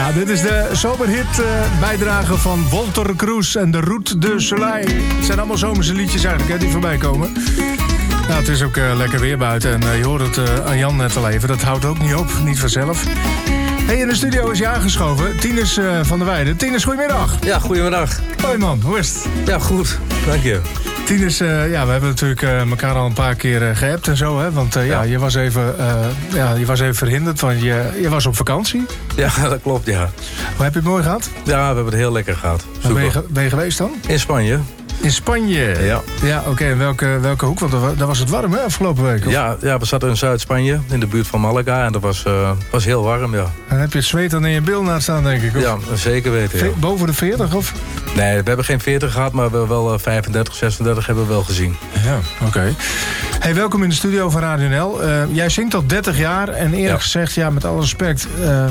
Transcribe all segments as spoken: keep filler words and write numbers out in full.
Ja, dit is de zomerhit uh, bijdrage van Walter Cruz en de Route de Soleil. Het zijn allemaal zomerse liedjes eigenlijk, hè, die voorbij komen. Nou, het is ook uh, lekker weer buiten en uh, je hoort het uh, aan Jan net al even. Dat houdt ook niet op, niet vanzelf. Hey, in de studio is je aangeschoven, Tinus uh, van der Weijden. Tinus, goedemiddag. Ja, goedemiddag. Hoi man, hoe is het? Ja, goed. Dank je. Tinus, uh, ja, we hebben natuurlijk uh, elkaar al een paar keer uh, geappt en zo, hè? Want uh, ja. ja, je was even, uh, ja, je was even verhinderd, want je, je was op vakantie. Ja, dat klopt, ja. Hoe heb je het mooi gehad? Ja, we hebben het heel lekker gehad. Waar ben je, ben je geweest dan? In Spanje. In Spanje? Ja. Ja, oké. Okay. En welke, welke hoek? Want daar was het warm, hè, afgelopen week? Of? Ja, ja, we zaten in Zuid-Spanje, in de buurt van Malaga. En dat was, uh, was heel warm, ja. En heb je het zweet dan in je bil na staan, denk ik? Of? Ja, zeker weten, ja. Boven de veertig, of? Nee, we hebben geen veertig gehad, maar we hebben wel uh, vijfendertig, zesendertig hebben we wel gezien. Ja, oké. Okay. Hey, welkom in de studio van Radio N L. Uh, jij zingt al dertig jaar en eerlijk ja. gezegd, ja, met alle respect... Uh,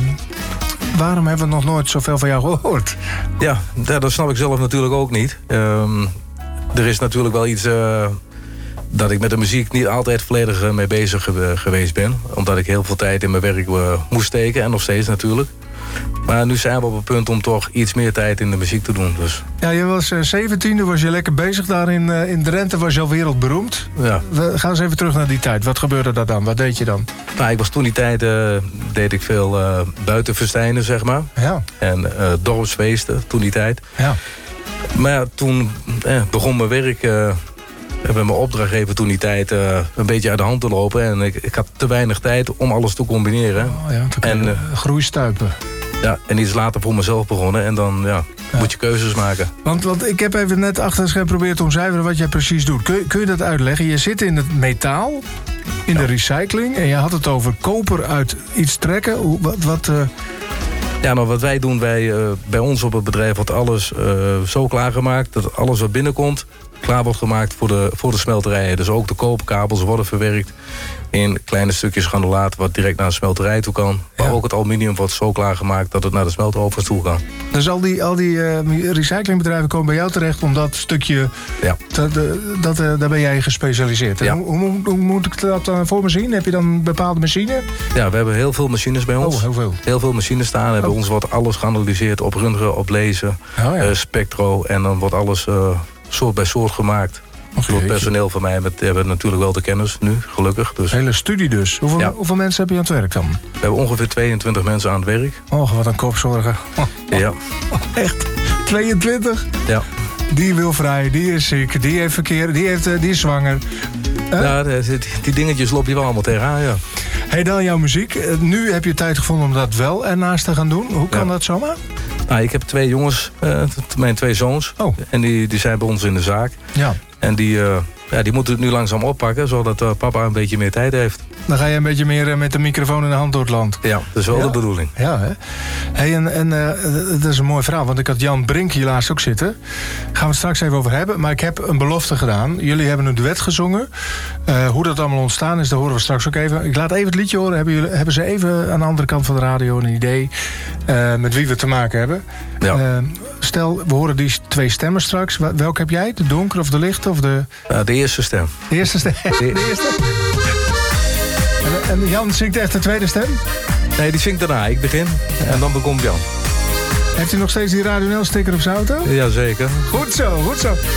waarom hebben we nog nooit zoveel van jou gehoord? Ja, dat snap ik zelf natuurlijk ook niet. Um, er is natuurlijk wel iets uh, dat ik met de muziek niet altijd volledig uh, mee bezig ge- geweest ben. Omdat ik heel veel tijd in mijn werk uh, moest steken en nog steeds natuurlijk. Maar nu zijn we op het punt om toch iets meer tijd in de muziek te doen. Dus. Ja, je was uh, zeventien, toen was je lekker bezig daar in, uh, in Drenthe, was je al wereldberoemd. Ja. We gaan eens even terug naar die tijd. Wat gebeurde daar dan? Wat deed je dan? Nou, ik was toen die tijd, uh, deed ik veel uh, buitenfestijnen, zeg maar. Ja. En uh, dorpsfeesten, toen die tijd. Ja. Maar ja, toen eh, begon mijn werk... Uh, met mijn opdrachtgever toen die tijd uh, een beetje uit de hand te lopen. En ik, ik had te weinig tijd om alles te combineren. Oh ja, en uh, groeistuipen. Ja, en iets later voor mezelf begonnen. En dan ja, ja. moet je keuzes maken. Want, want ik heb even net achter het scherm geprobeerd te omcijferen wat jij precies doet. Kun, kun je dat uitleggen? Je zit in het metaal, in ja. de recycling. En je had het over koper uit iets trekken. Hoe, wat... wat uh... Ja, nou wat wij doen, wij, uh, bij ons op het bedrijf wordt alles uh, zo klaargemaakt... dat alles wat binnenkomt klaar wordt gemaakt voor de, voor de smelterijen. Dus ook de koperkabels worden verwerkt in kleine stukjes granulaat... wat direct naar de smelterij toe kan. Maar ja. ook het aluminium wordt zo klaargemaakt dat het naar de smeltovens toe kan. Dus al die, al die uh, recyclingbedrijven komen bij jou terecht om dat stukje... Ja. Dat, dat, uh, daar ben jij gespecialiseerd. Ja. Hoe, hoe, hoe moet ik dat dan voor me zien? Heb je dan een bepaalde machine? Ja, we hebben heel veel machines bij ons. Oh, heel veel. Heel veel machines staan. En bij oh. ons wordt alles geanalyseerd op röntgen, op laser, oh, ja. uh, spectro. En dan wordt alles... Uh, soort bij soort gemaakt. Okay, door het personeel van mij met, hebben natuurlijk wel de kennis nu, gelukkig. Dus. Hele studie dus. Hoeveel, ja. hoeveel mensen heb je aan het werk dan? We hebben ongeveer tweeëntwintig mensen aan het werk. Oh, wat een kopzorgen. Oh, oh. Ja. Oh, echt? tweeëntwintig? Ja. Die wil vrij, die is ziek, die heeft verkeer, die, heeft, uh, die is zwanger. Uh? Ja, die, die dingetjes loop je wel allemaal tegenaan, ja. Hey, dan jouw muziek. Uh, nu heb je tijd gevonden om dat wel ernaast te gaan doen. Hoe kan ja. dat zomaar? Nou, ik heb twee jongens, uh, mijn twee zoons. Oh. En die, die zijn bij ons in de zaak. Ja. En die, uh, ja, die moeten het nu langzaam oppakken, zodat uh, papa een beetje meer tijd heeft. Dan ga je een beetje meer uh, met de microfoon in de hand door het land. Ja, dat is wel ja. de bedoeling. Ja, hè? Hey, en, en uh, dat is een mooi verhaal, want ik had Jan Brink hier laatst ook zitten. Daar gaan we het straks even over hebben. Maar ik heb een belofte gedaan. Jullie hebben een duet gezongen. Uh, hoe dat allemaal ontstaan is, dat horen we straks ook even. Ik laat even het liedje horen. Hebben, jullie, hebben ze even aan de andere kant van de radio een idee uh, met wie we te maken hebben? Ja. Uh, stel, we horen die twee stemmen straks. Welke heb jij? De donkere of de lichte? Of de... Uh, de eerste stem. De eerste stem? De, de eerste? En, en Jan zingt echt de tweede stem? Nee, die zingt daarna. Ik begin ja. en dan bekomt Jan. Heeft u nog steeds die Radio N L sticker op zijn auto? Jazeker. Goed zo, goed zo.